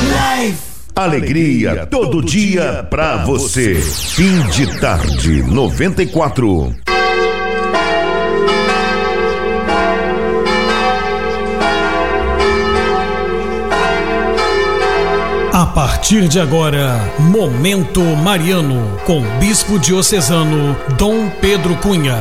Alegria todo dia pra você. Fim de tarde 94. A partir de agora, Momento Mariano, com Bispo Diocesano Dom Pedro Cunha.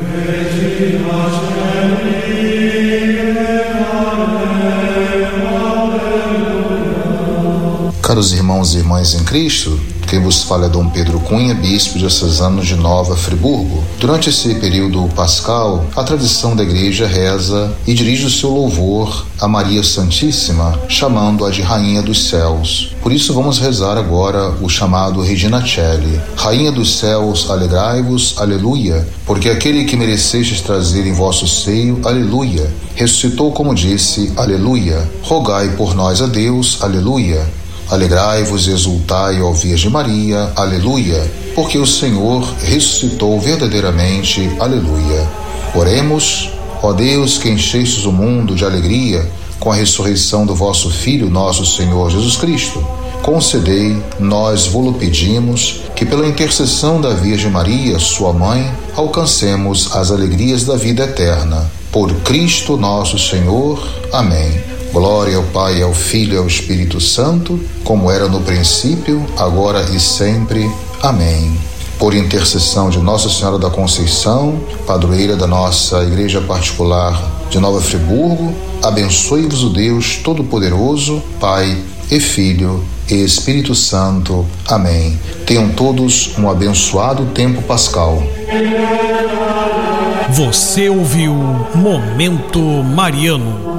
Caros irmãos e irmãs em Cristo, quem vos fala é Dom Pedro Cunha, Bispo Diocesano de Nova Friburgo. Durante esse período pascal, a tradição da Igreja reza e dirige o seu louvor a Maria Santíssima, chamando-a de Rainha dos Céus. Por isso vamos rezar agora o chamado Regina Coeli. Rainha dos Céus, alegrai-vos, aleluia, porque aquele que merecestes trazer em vosso seio, aleluia, ressuscitou como disse, aleluia. Rogai por nós a Deus, aleluia. Alegrai-vos e exultai, ó Virgem Maria, aleluia, porque o Senhor ressuscitou verdadeiramente, aleluia. Oremos, ó Deus, que enchestes o mundo de alegria com a ressurreição do vosso Filho, nosso Senhor Jesus Cristo. Concedei, nós vô-lo pedimos, que pela intercessão da Virgem Maria, sua mãe, alcancemos as alegrias da vida eterna. Por Cristo nosso Senhor. Amém. Glória ao Pai, ao Filho e ao Espírito Santo, como era no princípio, agora e sempre. Amém. Por intercessão de Nossa Senhora da Conceição, padroeira da nossa Igreja Particular de Nova Friburgo, abençoe-vos o Deus Todo-Poderoso, Pai e Filho e Espírito Santo. Amém. Tenham todos um abençoado tempo pascal. Você ouviu Momento Mariano.